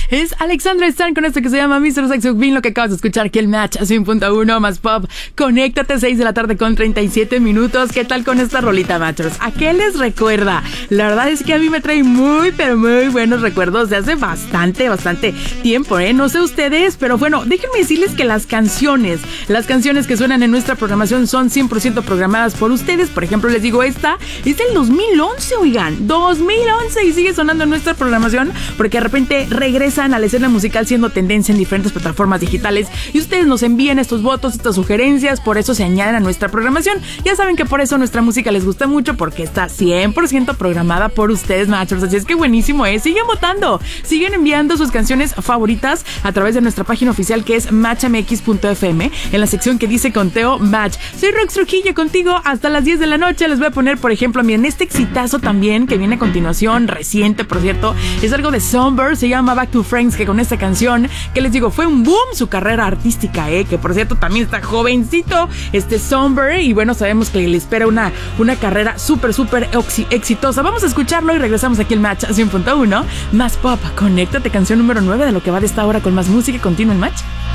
Es Alexandra Stan con esto que se llama Mr. Sex Bean, lo que acabas de escuchar aquí el Match, 100.1 más pop. Conéctate, 6 de la tarde con 37 minutos. ¿Qué tal con esta rolita, Matchers? ¿A qué les recuerda? La verdad es que a mí me trae muy, pero muy buenos recuerdos de hace bastante tiempo, ¿eh? No sé ustedes, pero bueno, déjenme decirles que las canciones que suenan en nuestra programación son 100% programadas por ustedes. Por ejemplo, les digo, esta es del 2011, oigan, 2011 y sigue sonando en nuestra programación porque de repente regresan a la escena musical siendo tendencia en diferentes plataformas digitales y ustedes nos envían estos votos, estas sugerencias, por eso se añaden a nuestra programación. Ya saben que por eso nuestra música les gusta mucho porque está 100% programada por ustedes, Matchers. Así es que buenísimo, ¿eh? Siguen votando, siguen enviando sus canciones favoritas a través de nuestra página oficial que es matchmx.fm en la sección que dice Conteo Match. Soy Rox Trujillo contigo hasta las 10 de la noche. Les voy a poner, por ejemplo, miren, este exitazo también que viene a continuación, reciente, por cierto, es algo de Somber, se llama Back to Friends, que con esta canción, que les digo, fue un boom su carrera artística, que por cierto también está jovencito, Somber, y bueno, sabemos que le espera una carrera súper exitosa. Vamos a escucharlo y regresamos aquí al Match 100.1 más pop. Conéctate, canción número 9 de lo que va de esta hora con más música. Continúa el Match.